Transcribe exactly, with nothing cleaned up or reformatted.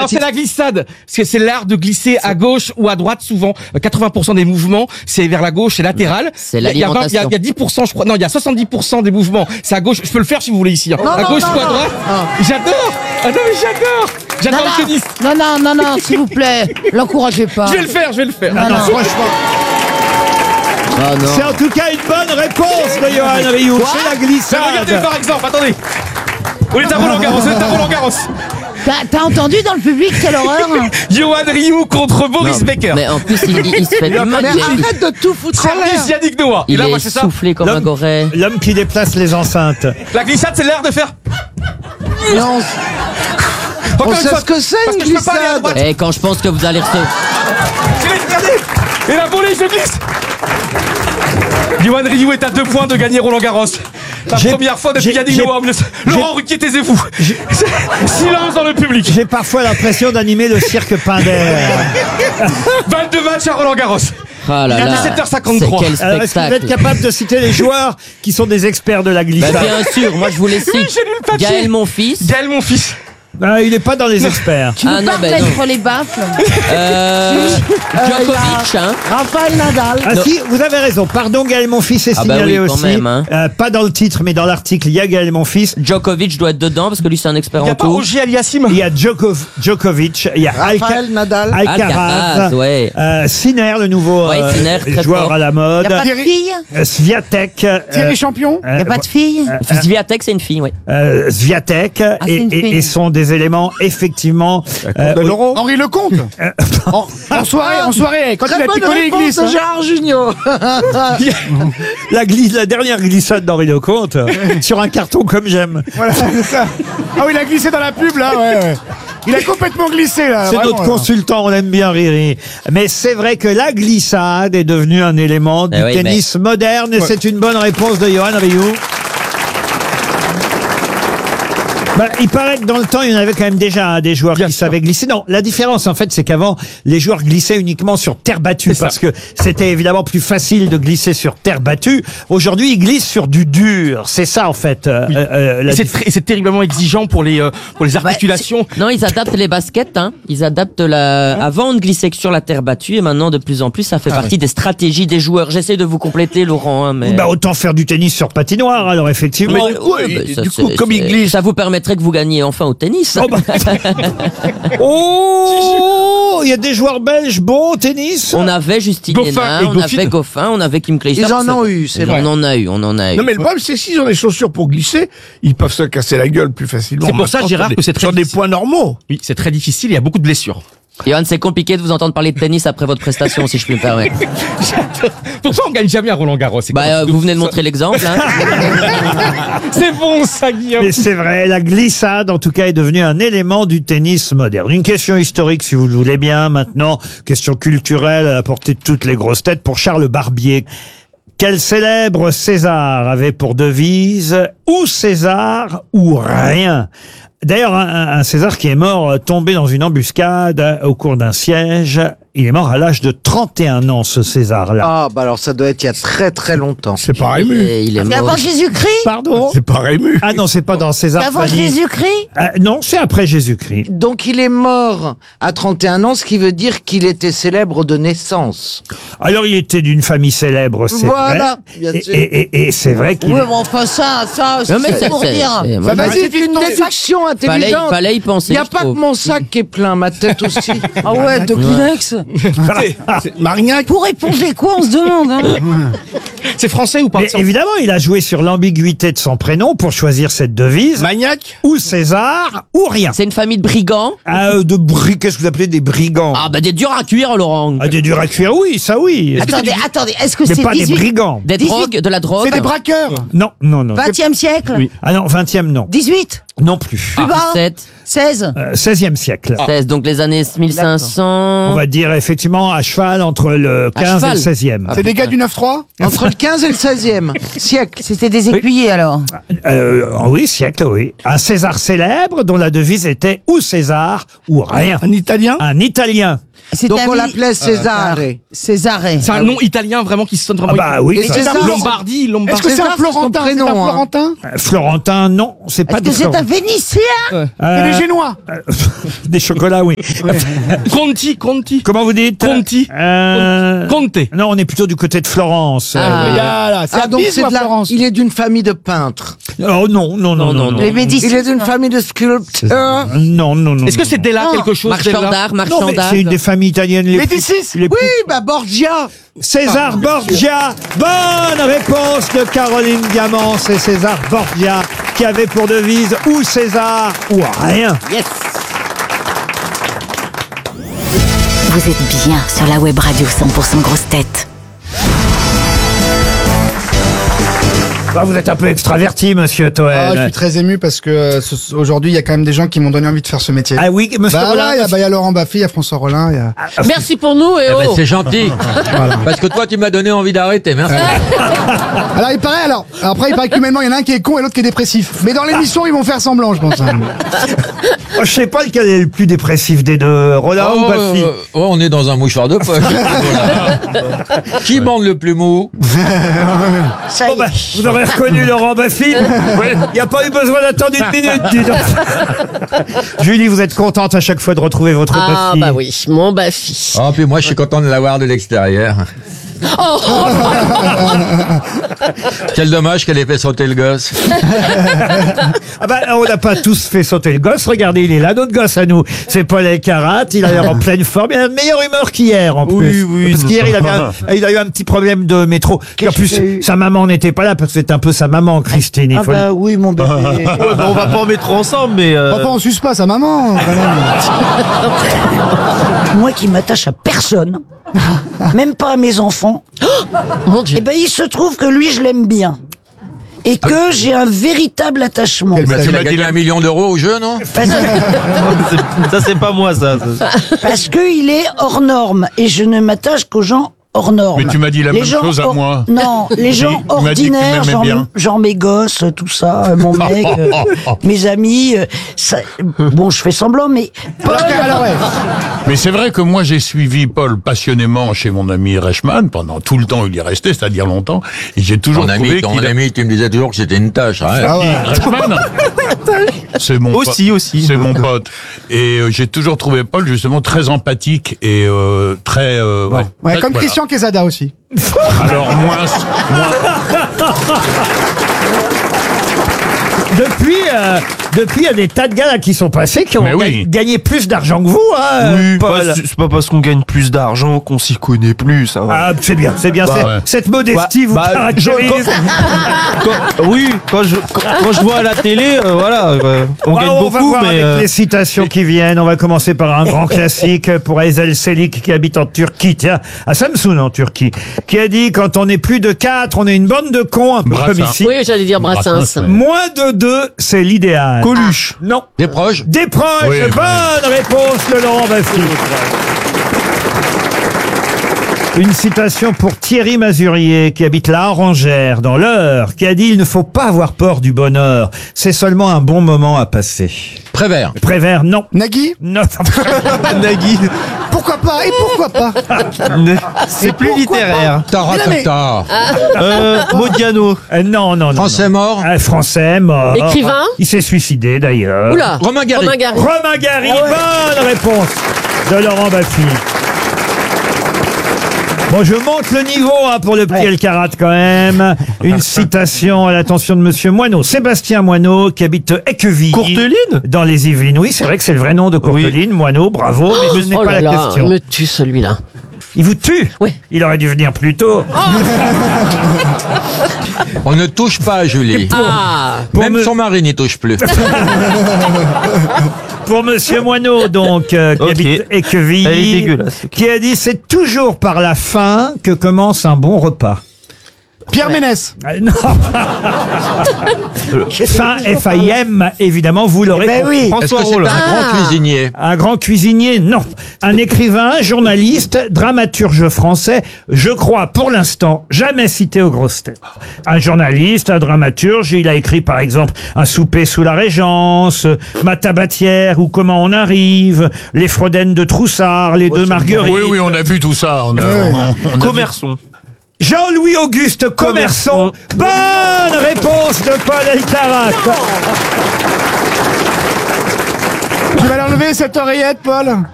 c'est la glissade. C'est, c'est l'art de glisser à gauche ou à droite souvent. quatre-vingts pour cent des mouvements, c'est vers la gauche, c'est latéral. C'est Il y a- il y a vingt- l'alimentation. Il y, a- il y a dix pour cent, je crois. Non, il y a soixante-dix pour cent des mouvements. C'est à gauche. Je peux le faire si vous voulez ici. Hein. Non, à non, gauche non, ou à non. droite. J'adore. Ah non, mais j'adore. J'adore Non, le tennis. non, non, non, non, s'il vous plaît, l'encouragez pas. Je vais le faire, je vais le faire. Non, non. Franchement, Oh non. C'est en tout cas une bonne réponse de Johan Rioux. C'est la Mais glissade. regardez par exemple, attendez. On est à Roland Garros, on est à Roland Garros. T'as, t'as entendu dans le public, quelle horreur? Johan Rioux contre Boris Non, Becker. Mais en plus, il, il- il se fait du mal. Mais Il, est- arrête de tout foutre en l'air. Service Yannick Noah. Et il là, moi, est c'est ça. soufflé comme un L'homme- goret. L'homme qui déplace les enceintes. La glissade, c'est l'air de faire. non, Encore on une sait fois, ce que c'est parce une que je peux pas aller à glissade. droite. Et quand je pense que vous allez recevoir. Regardez. Et la volée, je glisse. Johan Rioux est à deux points de gagner Roland Garros. La J'ai- première fois depuis j'ai- Yannick j'ai- Noah. Laurent Ruquier, taisez-vous. Silence dans le public. J'ai parfois l'impression d'animer le cirque Pinder. vingt-deux matchs à Roland Garros. Ah là Il est là. dix-sept heures cinquante-trois. C'est quel Alors, est-ce que vous êtes spectacle. capable de citer les joueurs qui sont des experts de la Bah, glissade? bien sûr, moi je vous les Oui, cite. j'ai lu le papier. Gaël, mon fils. Gaël, mon fils. Ah, il n'est pas dans les experts. Tu Ah nous non, parles ben non. d'être les baffles. Euh, Djokovic, hein. Raphaël Nadal. Ah si, vous avez raison. Pardon, Gaël Monfils est Ah bah signalé oui, quand aussi. même, hein. Euh, pas dans le titre, mais dans l'article, il y a Gaël Monfils. Djokovic doit être dedans parce que lui c'est un expert Il n'y en a pas tout. Ogier Aliassim. Il y a Djokov- Djokovic, il y a Alca- Raphaël Nadal. Alcaraz, Alcaraz, ouais. euh, Sinner, le nouveau Ouais, euh, Sinner, très joueur fort. à la mode, Y a pas de fille? euh, Swiatek, euh, Thierry Champion. euh, Y a pas de fille? Swiatek, c'est une fille, oui. euh, Swiatek, Ah, c'est et, une et- fille. et sont des éléments effectivement. euh, au- Henri Lecomte. en, en soirée, en soirée, quand il Très a bonne picolé réponse l'église. de Gérard Junior. la, glisse, la dernière glissade d'Henri Lecomte euh, sur un carton comme j'aime. Voilà, c'est ça. Ah oui, il a glissé dans la pub là, ouais, ouais. Il a complètement glissé là. C'est vraiment, notre là. consultant, on aime bien Riri. Mais c'est vrai que la glissade est devenue un élément du Eh oui, tennis moderne et c'est une bonne réponse de Johan Rioux. Bah, il paraît que dans le temps, il y en avait quand même déjà hein, des joueurs Bien qui sûr. savaient glisser. Non, la différence en fait, c'est qu'avant, les joueurs glissaient uniquement sur terre battue C'est ça. parce que c'était évidemment plus facile de glisser sur terre battue. Aujourd'hui, ils glissent sur du dur. C'est ça en fait. euh, Oui. euh, la Et c'est, dif- très- et c'est terriblement exigeant pour les, euh, pour les articulations. Non, ils adaptent les baskets, hein. Ils adaptent la. Avant, on ne glissait que sur la terre battue et maintenant, de plus en plus, ça fait partie des stratégies des joueurs. J'essaie de vous compléter, Laurent, hein, mais. Bah, autant faire du tennis sur patinoire alors effectivement. Ouais, ouais, bah, ça, du coup, c'est- comme il c'est- glisse- ça vous permettrait que vous gagniez enfin au tennis. Oh, bah. Oh, il y a des joueurs belges bons au tennis. On avait Justine Goffin Hénin, et on Goffin. avait Goffin, on avait Kim Clijsters. Ils en ont eu, c'est On vrai. en a eu, on en a eu. Non mais le problème c'est s'ils ont des chaussures pour glisser, ils peuvent se casser la gueule plus facilement. C'est pour ça, Maintenant, Gérard, sur des- que c'est très sur des difficile. points normaux. Oui, c'est très difficile, il y a beaucoup de blessures. Johan, c'est compliqué de vous entendre parler de tennis après votre prestation, si je puis me permettre. Pourquoi on gagne jamais à Roland Garros? C'est Bah, quoi- euh, vous venez de montrer l'exemple, hein. C'est bon ça, Guillaume. Mais c'est vrai, la glissade, en tout cas, est devenue un élément du tennis moderne. Une question historique, si vous le voulez bien, maintenant. Question culturelle à la portée de toutes les grosses têtes pour Charles Barbier. Quel célèbre César avait pour devise « ou César ou rien ». D'ailleurs, un, un César qui est mort euh, tombé dans une embuscade euh, au cours d'un siège. Il est mort à l'âge de trente et un ans, ce César-là. Ah bah alors ça doit être il y a très très longtemps. C'est pas Rému. Et il est C'est mort. avant Jésus-Christ? Pardon? C'est pas Rému. Ah non, c'est pas dans C'est César avant Fanny. Jésus-Christ? Euh, non, c'est après Jésus-Christ. Donc il est mort à trente et un ans, ce qui veut dire qu'il était célèbre de naissance. Alors, il était d'une famille célèbre, c'est Voilà, vrai. bien Et, sûr. et- et- et c'est vrai qu'il... Oui, mais enfin ça, ça, Non, mais c'est c'est- pour c'est- dire. c'est- moi, Bah, je- vas-y, c'est une déduction Fallait, intelligente. fallait y penser. Il n'y a je pas que trouve. mon sac qui est plein, ma tête aussi. Ah ouais, de Kleenex. C'est Marignac. Pour éponger quoi, on se demande, hein? C'est français ou pas? Mais évidemment, il a joué sur l'ambiguïté de son prénom pour choisir cette devise. Magnac. Ou César, ou rien. C'est une famille de brigands. Ah, euh, de bri... Qu'est-ce que vous appelez des brigands? Ah, bah, des durs à cuire, Laurent. Ah, des durs à cuire, oui, ça oui. Attendez, attendez, est-ce que Mais c'est pas des dix-huit brigands. Des dix-huit drogues, de la drogue. C'est des braqueurs. Non, non, non. vingtième siècle? Oui. Ah non, vingtième, non. dix-huit? Non plus. Plus bas? sept, seize? Euh, seizième siècle. seize, donc les années mille cinq cents. On va dire effectivement à cheval entre le À quinze et cheval. le seizième. C'est des gars du neuf trois Entre le quinze et le seizième siècle. C'était des écuyers, alors. Euh, oui, siècle, oui. Un César célèbre dont la devise était ou César ou rien. Un Italien. Un Italien. C'était Donc un on mi- l'appelait Césare. Césaré. C'est un nom italien vraiment qui sonne vraiment. Ah bah oui, Et ça- César, Lombardie, Est-ce Lombardie. que c'est César, un c'est son Florentin? C'est prénom, un hein. Florentin? Florentin, non, c'est pas Est-ce de que c'est un Florentin. Vénitien? C'est Euh, des Génois. Des chocolats, oui. Conti, Conti. Comment vous dites? Conti. Euh, Conte. Non, on est plutôt du côté de Florence. Ah. Voilà, c'est Ah, à donc Pise c'est ou à de la... Florence? Il est d'une famille de peintres. Oh non, non, non, non, non. Les Médicis. Il est d'une famille de sculpteurs. Non, non, non. Est-ce que non, c'est non. Della quelque chose? Marchand Della d'art, Non, marchand mais d'art. c'est une des familles italiennes les plus... Médicis. les plus- Oui, bah Borgia. César Borgia. Bonne réponse de Caroline Diamant. C'est César Borgia qui avait pour devise ou César ou rien. Yes. Vous êtes bien sur la web radio cent pour cent grosse tête. Bah, vous êtes un peu extraverti, monsieur Toen. Ah, je suis très ému parce que euh, ce- aujourd'hui, il y a quand même des gens qui m'ont donné envie de faire ce métier. Ah oui, monsieur Bah Rollin. là, il y a- bah, il y a Laurent Baffy, il y a François Rollin, il y a... Merci pour nous et oh. C'est gentil. Parce que toi, tu m'as donné envie d'arrêter. Merci. Alors, il paraît, alors, après, il paraît qu'humainement, il y en a un qui est con et l'autre qui est dépressif. Mais dans l'émission, ils vont faire semblant, je pense. hein. Oh, je sais pas lequel est le plus dépressif des deux, Rollin ou Oh, Baffy. euh, oh, on est dans un mouchoir de poche. Qui bande le plus mou? Ça Bon, y bah, est. vous aurez reconnu Laurent Baffy. Il n'y a pas eu besoin d'attendre une minute, dis donc. Julie, vous êtes contente à chaque fois de retrouver votre Ah Baffy. bah oui, mon Baffy. Oh, puis moi, je suis content de l'avoir de l'extérieur. Quel dommage qu'elle ait fait sauter le gosse. Ah bah, on n'a pas tous fait sauter le gosse. Regardez, il est là, notre gosse à nous. C'est Paul Elkarat. Il a l'air en pleine forme. Il a de meilleure humeur qu'hier, en plus. oui, Parce qu'hier, il, avait un- il a eu un petit problème de métro. Et en plus, sa maman n'était pas là parce que c'est un peu sa maman, Christine. Il Ah faut le- bah oui, mon bébé. on va pas en métro ensemble, mais. Papa, on suce pas sa maman. quand même. Moi qui m'attache à personne, même pas à mes enfants, Mon Dieu. eh ben il se trouve que lui, je l'aime bien. Et que j'ai un véritable attachement. Quel Tu bel- as gagné un million d'euros au jeu, non? Parce, Ça, c'est pas moi, ça. parce qu'il est hors norme. Et je ne m'attache qu'aux gens hors norme. Mais tu m'as dit la Les même gens chose à hors- moi. Non, les gens tu m'as dit que tu ordinaires, m'aimais genre, bien. genre mes gosses, tout ça, euh, mon mec, euh, mes amis. euh, ça- bon, je fais semblant, mais Paul, Alors, ouais. Mais c'est vrai que moi, j'ai suivi Paul passionnément chez mon ami Reichmann pendant tout le temps où il y est resté, c'est-à-dire longtemps. Et j'ai toujours Ton trouvé ami, ton qu'il a... ami, tu me disais toujours que c'était une tâche. Hein. Ah ouais. Reichmann C'est mon Aussi, pote. aussi. C'est mon pote. Et euh, j'ai toujours trouvé Paul justement très empathique et euh, très... euh, ouais. Ouais, Très- comme voilà. Christian Quesada aussi. Alors moins... Depuis, euh, depuis, il y a des tas de gars là qui sont passés qui ont Mais ga- oui. gagné plus d'argent que vous, hein, Oui, Paul. bah, c'est c'est pas parce qu'on gagne plus d'argent qu'on s'y connaît plus, ça va. Ah, c'est bien, c'est bien. Bah, c'est- ouais. Cette modestie vous Bah, caractérise. Quand- oui, quand je, quand, quand je vois à la télé, euh, voilà, euh, on Ah, gagne on va beaucoup, voir mais. avec euh, les citations qui viennent. On va commencer par un grand classique pour Ezel Selik qui habite en Turquie, tiens, à Samsun en Turquie, qui a dit quand on est plus de quatre, on est une bande de cons, un peu Brassens. comme ici. Oui, j'allais dire Brassens. Brassens, ouais. Moins de deux, c'est l'idéal. Coluche. Non. Des proches? Des proches. Oui, Bonne réponse de Laurent Baffy. Une citation pour Thierry Mazurier, qui habite la Orangère, dans l'Eure, qui a dit « Il ne faut pas avoir peur du bonheur. C'est seulement un bon moment à passer. Prévert. » Prévert, non. Nagui, Non. Nagui. pourquoi pas et pourquoi pas. C'est plus pourquoi littéraire. Taratata. Euh, Modiano. Euh, non, non, non. Français non. mort. Un Français mort. Écrivain. Il s'est suicidé, d'ailleurs. Oula. Romain Gary. Romain Gary. Romain Gary, bonne réponse de Laurent Baffy. Bon, je monte le niveau hein, pour le prix Elkarat quand même. Une citation à l'attention de Monsieur Moineau, Sébastien Moineau, qui habite Équevilly. Courteline. Dans les Yvelines. Oui, c'est vrai que c'est le vrai nom de Courteline. Moineau, bravo, mais ce n'est Oh pas là la là, question. il me tue celui-là. Il vous tue Oui. Il aurait dû venir plus tôt. On ne touche pas à Julie. Ah. Pour Même me- son mari n'y touche plus. Pour Monsieur Moineau, donc, euh, qui Ok. habite Équevilly, Elle est dégueulasse. qui a dit « C'est toujours par la faim que commence un bon repas. Pierre Ménès. Euh, non. Fin F A I M, évidemment, vous l'aurez Ben compris. oui. Est-ce François que c'est Rollin. un grand cuisinier? Un grand cuisinier, non. Un écrivain, journaliste, dramaturge français, je crois, pour l'instant, jamais cité aux grosses têtes. Un journaliste, un dramaturge, il a écrit par exemple Un souper sous la Régence, Ma tabatière ou Comment on arrive, Les Frodaines de Troussard, Les deux Marguerites. Oui, oui, on a vu tout ça. On a, on- on a vu- Commerçons. Jean-Louis Auguste Commerçon. Bonne réponse de Paul Elkarat. Tu vas l'enlever cette oreillette, Paul?